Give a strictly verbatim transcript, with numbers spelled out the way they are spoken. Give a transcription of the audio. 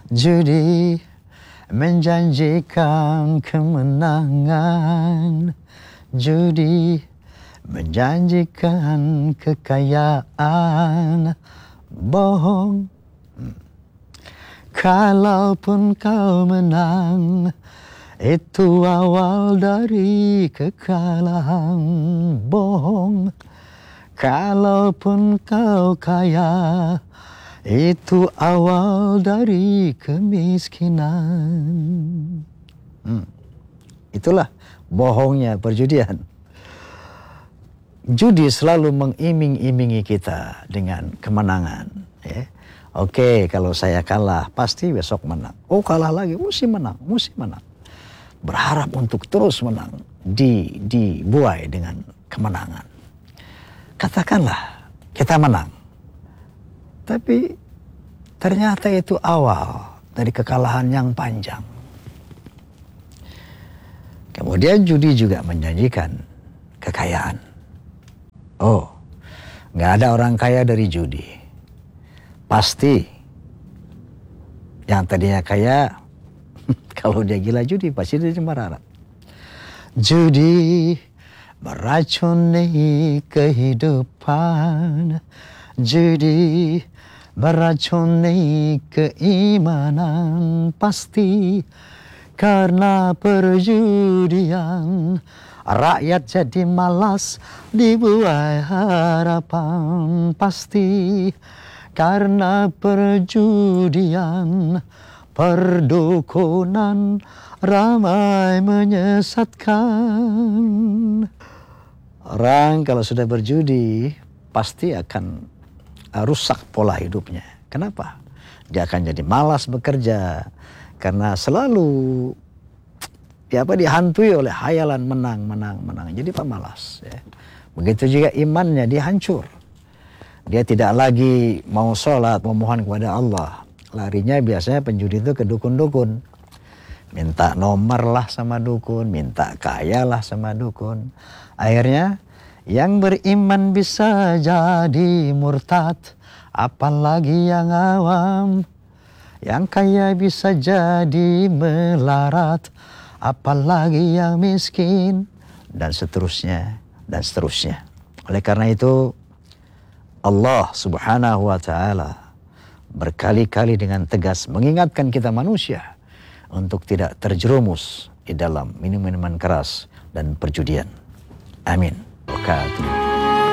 Judi menjanjikan kemenangan, judi menjanjikan kekayaan, bohong. Kalaupun kau menang, itu awal dari kekalahan, bohong. Kalaupun kau kaya, itu awal dari kemiskinan. Hmm. Itulah bohongnya perjudian. Judi selalu mengiming-imingi kita dengan kemenangan. Ya. Oke, kalau saya kalah, pasti besok menang. Oh, kalah lagi, mesti menang, mesti menang. Berharap untuk terus menang, di, dibuai dengan kemenangan. Katakanlah kita menang. Tapi ternyata itu awal dari kekalahan yang panjang. Kemudian judi juga menjanjikan kekayaan. Oh, nggak ada orang kaya dari judi. Pasti yang tadinya kaya, kalau dia gila judi pasti dia marah. Judi meracuni kehidupan, judi meracuni keimanan, pasti karena perjudian rakyat jadi malas, dibuai harapan, pasti karena perjudian perdukunan ramai menyesatkan. Orang kalau sudah berjudi pasti akan rusak pola hidupnya. Kenapa? Dia akan jadi malas bekerja karena selalu ya apa dihantui oleh hayalan menang, menang, menang. Jadi pemalas. Ya. Begitu juga imannya dia hancur. Dia tidak lagi mau sholat, memohon kepada Allah. Larinya biasanya penjudi itu ke dukun-dukun. Minta nomor lah sama dukun, minta kaya lah sama dukun. Akhirnya yang beriman bisa jadi murtad, apalagi yang awam. Yang kaya bisa jadi melarat, apalagi yang miskin, dan seterusnya, dan seterusnya. Oleh karena itu, Allah Subhanahu wa Ta'ala berkali-kali dengan tegas mengingatkan kita manusia untuk tidak terjerumus di dalam minum-minuman keras dan perjudian. Amin. Wabarakatuh.